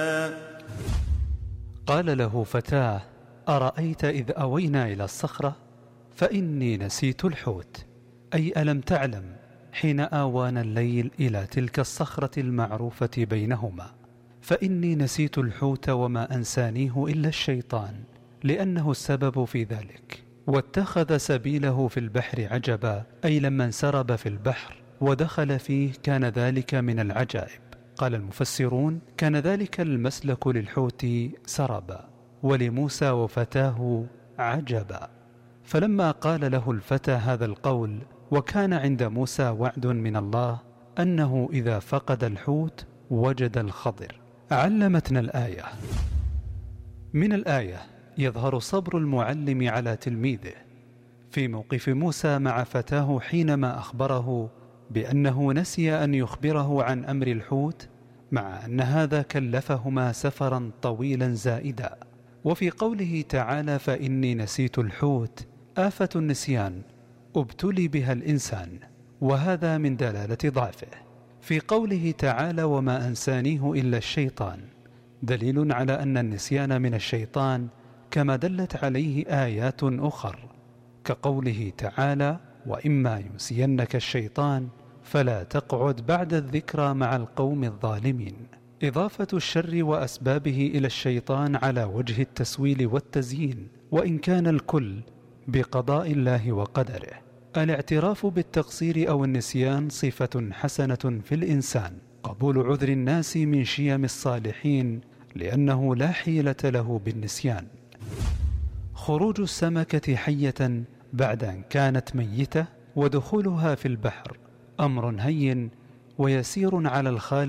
قال له فتاه: أرأيت إذ أوينا إلى الصخرة فإني نسيت الحوت، أي ألم تعلم حين آوانا الليل إلى تلك الصخرة المعروفة بينهما، فإني نسيت الحوت وما أنسانيه إلا الشيطان، لأنه السبب في ذلك. واتخذ سبيله في البحر عجبا، أي لما انسرب في البحر ودخل فيه كان ذلك من العجائب. قال المفسرون: كان ذلك المسلك للحوت سربا، ولموسى وفتاه عجبا. فلما قال له الفتى هذا القول، وكان عند موسى وعد من الله أنه إذا فقد الحوت وجد الخضر، علمتنا الآية. من الآية يظهر صبر المعلم على تلميذه في موقف موسى مع فتاه حينما أخبره بأنه نسي أن يخبره عن أمر الحوت، مع أن هذا كلفهما سفرا طويلا زائدا. وفي قوله تعالى: فإني نسيت الحوت، آفة النسيان ابتلي بها الإنسان، وهذا من دلالة ضعفه. في قوله تعالى: وما أنسانيه إلا الشيطان، دليل على أن النسيان من الشيطان، كما دلت عليه آيات أخر، كقوله تعالى: وإما ينسينك الشيطان فلا تقعد بعد الذكرى مع القوم الظالمين. إضافة الشر وأسبابه إلى الشيطان على وجه التسويل والتزيين، وإن كان الكل بقضاء الله وقدره. الاعتراف بالتقصير أو النسيان صفة حسنة في الإنسان، قبول عذر الناس من شيم الصالحين، لأنه لا حيلة له بالنسيان. خروج السمكة حية بعد أن كانت ميتة ودخولها في البحر أمر هين ويسير على الخالق